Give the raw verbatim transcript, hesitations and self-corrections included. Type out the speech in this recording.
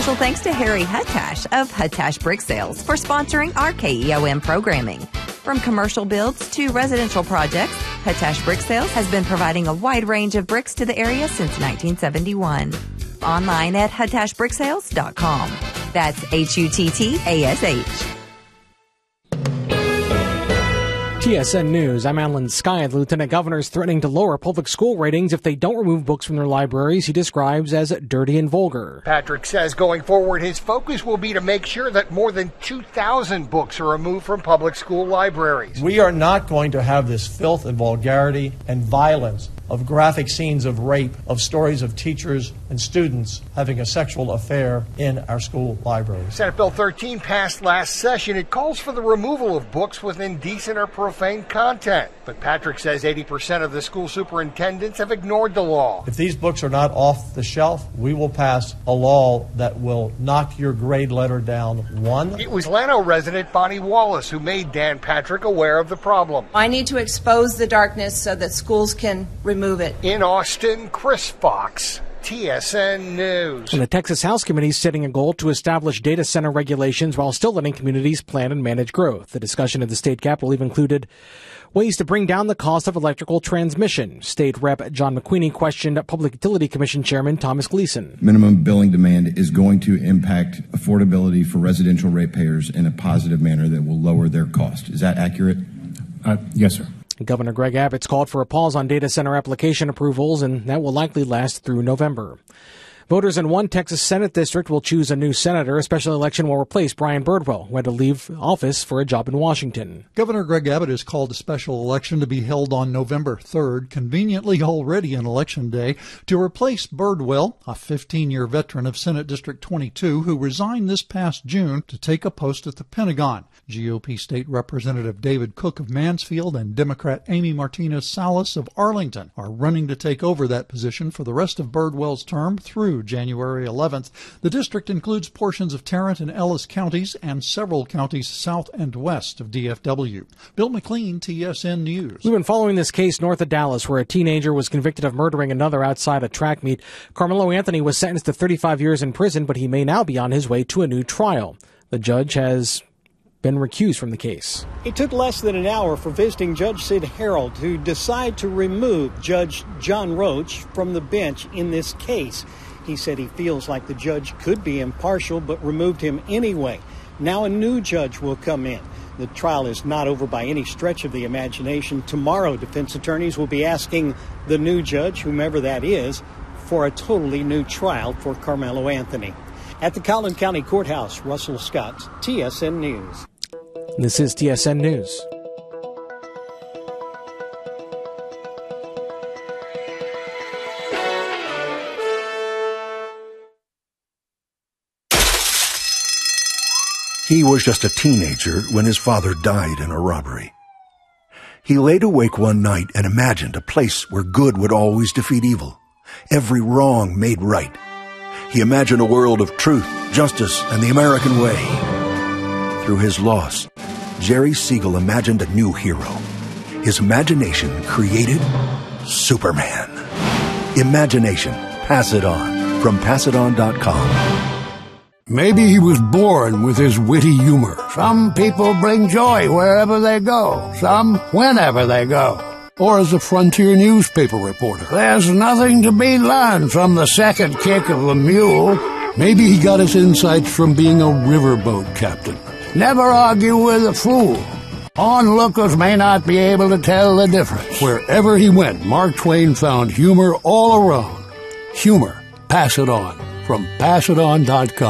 Special thanks to Harry Hutash of Hutash Brick Sales for sponsoring our K E O M programming. From commercial builds to residential projects, Hutash Brick Sales has been providing a wide range of bricks to the area since nineteen seventy-one. Online at huttash brick sales dot com. That's H U T T A S H. T S N News, I'm Alan Skye. The Lieutenant Governor is threatening to lower public school ratings if they don't remove books from their libraries he describes as dirty and vulgar. Patrick says going forward, his focus will be to make sure that more than two thousand books are removed from public school libraries. We are not going to have this filth and vulgarity and violence of graphic scenes of rape, of stories of teachers and students having a sexual affair in our school libraries. Senate Bill thirteen passed last session. It calls for the removal of books with indecent or profane content. But Patrick says eighty percent of the school superintendents have ignored the law. If these books are not off the shelf, we will pass a law that will knock your grade letter down one. It was Llano resident Bonnie Wallace who made Dan Patrick aware of the problem. I need to expose the darkness so that schools can remove it. In Austin, Chris Fox, T S N News. And the Texas House Committee is setting a goal to establish data center regulations while still letting communities plan and manage growth. The discussion at the state capitol even included ways to bring down the cost of electrical transmission. State Rep John McQueenie questioned Public Utility Commission Chairman Thomas Gleason. Minimum billing demand is going to impact affordability for residential ratepayers in a positive manner that will lower their cost. Is that accurate? Uh, yes, sir. Governor Greg Abbott's called for a pause on data center application approvals, and that will likely last through November. Voters in one Texas Senate district will choose a new senator. A special election will replace Brian Birdwell, who had to leave office for a job in Washington. Governor Greg Abbott has called a special election to be held on November third, conveniently already an election day, to replace Birdwell, a fifteen-year veteran of Senate District twenty-two, who resigned this past June to take a post at the Pentagon. G O P State Representative David Cook of Mansfield and Democrat Amy Martinez-Salas of Arlington are running to take over that position for the rest of Birdwell's term through January eleventh. The district includes portions of Tarrant and Ellis counties and several counties south and west of D F W. Bill McLean, T S N News. We've been following this case north of Dallas where a teenager was convicted of murdering another outside a track meet. Carmelo Anthony was sentenced to thirty-five years in prison, but he may now be on his way to a new trial. The judge has been recused from the case. It took less than an hour for visiting Judge Sid Harold to decide to remove Judge John Roach from the bench in this case. He said he feels like the judge could be impartial, but removed him anyway. Now a new judge will come in. The trial is not over by any stretch of the imagination. Tomorrow, defense attorneys will be asking the new judge, whomever that is, for a totally new trial for Carmelo Anthony. At the Collin County Courthouse, Russell Scott, T S N News. This is T S N News. He was just a teenager when his father died in a robbery. He laid awake one night and imagined a place where good would always defeat evil, every wrong made right. He imagined a world of truth, justice, and the American way. Through his loss, Jerry Siegel imagined a new hero. His imagination created Superman. Imagination. Pass it on. From pass it on dot com. Maybe he was born with his witty humor. Some people bring joy wherever they go. Some whenever they go. Or as a frontier newspaper reporter. There's nothing to be learned from the second kick of a mule. Maybe he got his insights from being a riverboat captain. Never argue with a fool. Onlookers may not be able to tell the difference. Wherever he went, Mark Twain found humor all around. Humor. Pass it on. From pass it on dot com.